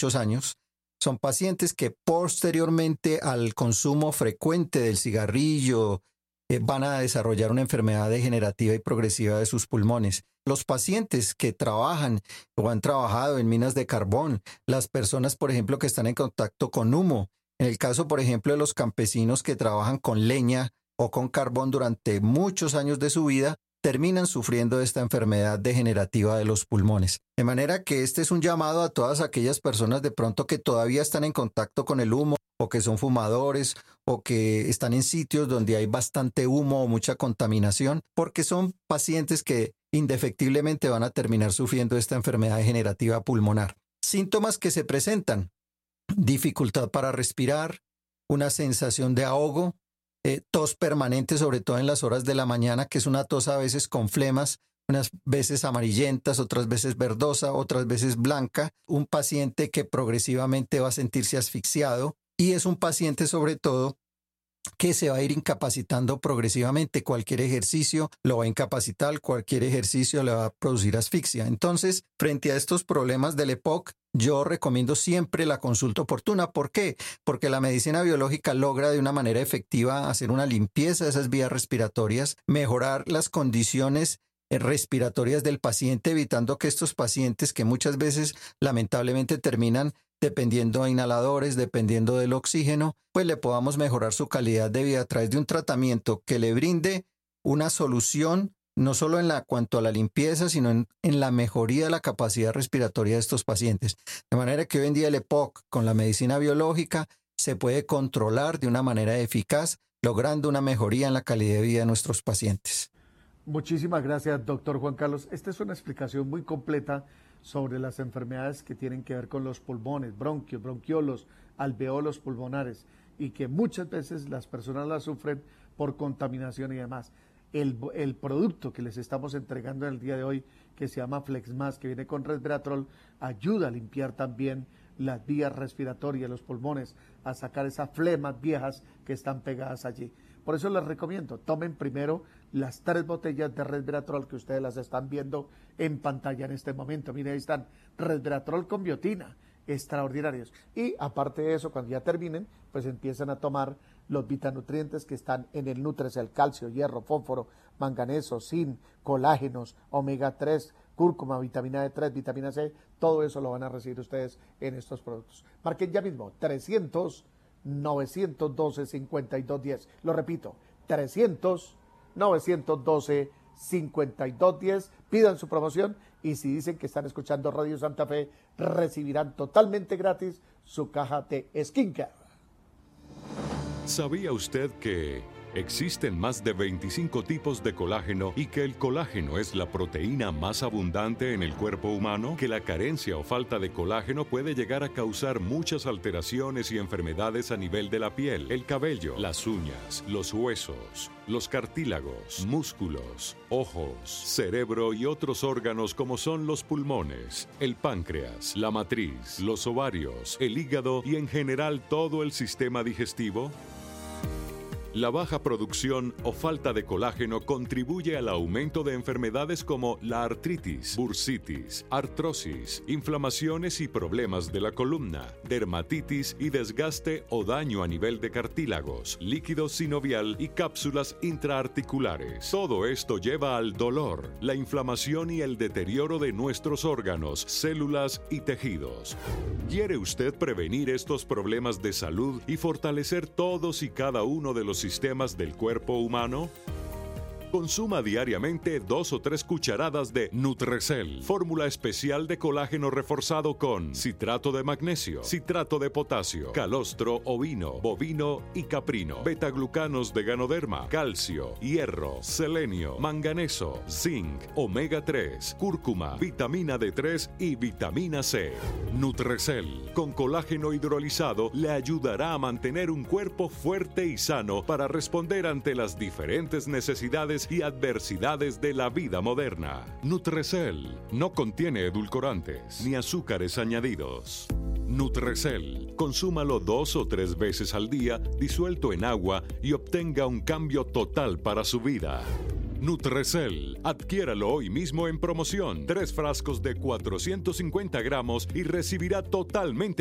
muchos años. Son pacientes que posteriormente al consumo frecuente del cigarrillo van a desarrollar una enfermedad degenerativa y progresiva de sus pulmones. Los pacientes que trabajan o han trabajado en minas de carbón, las personas, por ejemplo, que están en contacto con humo, en el caso, por ejemplo, de los campesinos que trabajan con leña o con carbón durante muchos años de su vida, terminan sufriendo de esta enfermedad degenerativa de los pulmones. De manera que este es un llamado a todas aquellas personas de pronto que todavía están en contacto con el humo o que son fumadores o que están en sitios donde hay bastante humo o mucha contaminación, porque son pacientes que indefectiblemente van a terminar sufriendo esta enfermedad degenerativa pulmonar. Síntomas que se presentan: dificultad para respirar, una sensación de ahogo, tos permanente, sobre todo en las horas de la mañana, que es una tos a veces con flemas, unas veces amarillentas, otras veces verdosa, otras veces blanca. Un paciente que progresivamente va a sentirse asfixiado y es un paciente sobre todo que se va a ir incapacitando progresivamente. Cualquier ejercicio lo va a incapacitar, cualquier ejercicio le va a producir asfixia. Entonces, frente a estos problemas del EPOC, yo recomiendo siempre la consulta oportuna. ¿Por qué? Porque la medicina biológica logra de una manera efectiva hacer una limpieza de esas vías respiratorias, mejorar las condiciones respiratorias del paciente, evitando que estos pacientes, que muchas veces lamentablemente terminan dependiendo de inhaladores, dependiendo del oxígeno, pues le podamos mejorar su calidad de vida a través de un tratamiento que le brinde una solución, no solo en cuanto a la limpieza, sino en la mejoría de la capacidad respiratoria de estos pacientes. De manera que hoy en día el EPOC con la medicina biológica se puede controlar de una manera eficaz, logrando una mejoría en la calidad de vida de nuestros pacientes. Muchísimas gracias, doctor Juan Carlos. Esta es una explicación muy completa sobre las enfermedades que tienen que ver con los pulmones, bronquios, bronquiolos, alveolos pulmonares, y que muchas veces las personas las sufren por contaminación y demás. El producto que les estamos entregando en el día de hoy, que se llama FlexMask, que viene con resveratrol, ayuda a limpiar también las vías respiratorias, los pulmones, a sacar esas flemas viejas que están pegadas allí. Por eso les recomiendo, tomen primero las 3 botellas de resveratrol que ustedes las están viendo en pantalla en este momento. Miren, ahí están, resveratrol con biotina, extraordinarios. Y aparte de eso, cuando ya terminen, pues empiezan a tomar los vitanutrientes que están en el Nutrecel: calcio, hierro, fósforo, manganeso, zinc, colágenos, omega 3, cúrcuma, vitamina D3, vitamina C, todo eso lo van a recibir ustedes en estos productos. Marquen ya mismo, 300-912-5210. Lo repito, 300-912-5210. Pidan su promoción y si dicen que están escuchando Radio Santa Fe, recibirán totalmente gratis su caja de skincare. ¿Sabía usted que existen más de 25 tipos de colágeno y que el colágeno es la proteína más abundante en el cuerpo humano? Que la carencia o falta de colágeno puede llegar a causar muchas alteraciones y enfermedades a nivel de la piel, el cabello, las uñas, los huesos, los cartílagos, músculos, ojos, cerebro y otros órganos como son los pulmones, el páncreas, la matriz, los ovarios, el hígado y en general todo el sistema digestivo. La baja producción o falta de colágeno contribuye al aumento de enfermedades como la artritis, bursitis, artrosis, inflamaciones y problemas de la columna, dermatitis y desgaste o daño a nivel de cartílagos, líquido sinovial y cápsulas intraarticulares. Todo esto lleva al dolor, la inflamación y el deterioro de nuestros órganos, células y tejidos. ¿Quiere usted prevenir estos problemas de salud y fortalecer todos y cada uno de los sistemas del cuerpo humano? Consuma diariamente 2 o 3 cucharadas de Nutrecel, fórmula especial de colágeno reforzado con citrato de magnesio, citrato de potasio, calostro ovino, bovino y caprino, betaglucanos de ganoderma, calcio, hierro, selenio, manganeso, zinc, omega 3, cúrcuma, vitamina D3 y vitamina C. Nutrecel, con colágeno hidrolizado, le ayudará a mantener un cuerpo fuerte y sano para responder ante las diferentes necesidades y adversidades de la vida moderna. Nutrecel no contiene edulcorantes ni azúcares añadidos. Nutrecel, consúmalo 2 o 3 veces al día, disuelto en agua, y obtenga un cambio total para su vida. Nutrecel. Adquiéralo hoy mismo en promoción. 3 frascos de 450 gramos y recibirá totalmente